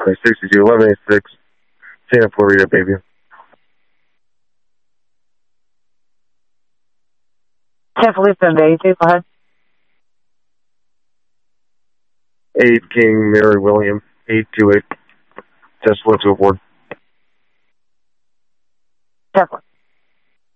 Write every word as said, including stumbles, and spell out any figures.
sixty-two, eleven eighty-six, Santa Clarita, baby. Can't believe them, eighty-two, go ahead. eight King Mary William, eight two eight. Test one to aboard. Tesla.